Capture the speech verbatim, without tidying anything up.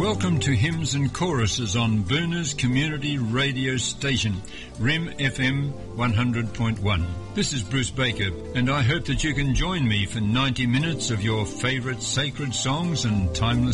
Welcome to Hymns and Choruses on Burners Community Radio Station, R E M F M one hundred point one. This is Bruce Baker, and I hope that you can join me for ninety minutes of your favourite sacred songs and timeless